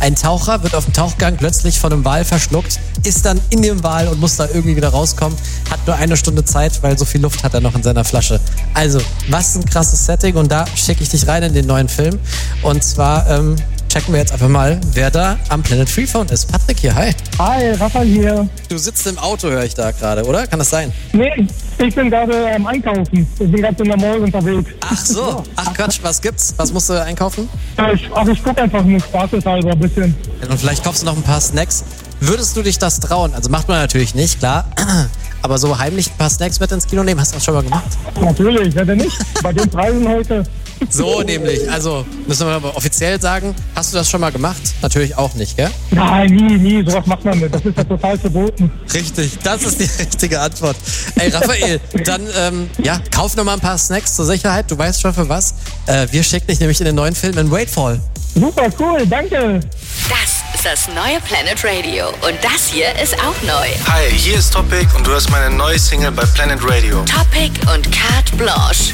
Ein Taucher wird auf dem Tauchgang plötzlich von einem Wal verschluckt, ist dann in dem Wal und muss da irgendwie wieder rauskommen. Hat nur 1 Stunde Zeit, weil so viel Luft hat er noch in seiner Flasche. Also, was ein krasses Setting und da schicke ich dich rein in den neuen Film. Und zwar checken wir jetzt einfach mal, wer da am Planet Freephone ist. Patrick hier, hi. Hi, Raphael hier. Du sitzt im Auto, höre ich da gerade, oder? Kann das sein? Nee, ich bin gerade am Einkaufen. Ich bin gerade in der Mall unterwegs. Ach so. Ach Quatsch, was gibt's? Was musst du einkaufen? Ich gucke einfach nur spaßeshalber ein bisschen. Und vielleicht kaufst du noch ein paar Snacks. Würdest du dich das trauen? Also macht man natürlich nicht, klar. Aber so heimlich ein paar Snacks mit ins Kino nehmen, hast du das schon mal gemacht? Natürlich, wer denn nicht? Bei den Preisen heute. So nämlich, also müssen wir aber offiziell sagen, hast du das schon mal gemacht? Natürlich auch nicht, gell? Nein, nie, sowas macht man nicht. Das ist ja total verboten. Richtig, das ist die richtige Antwort. Ey, Raphael, dann kauf noch mal ein paar Snacks zur Sicherheit. Du weißt schon für was. Wir schicken dich nämlich in den neuen Film in Waitfall. Super, cool, danke. Das ist das neue Planet Radio. Und das hier ist auch neu. Hi, hier ist Topic und du hörst meine neue Single bei Planet Radio. Topic und Carte Blanche.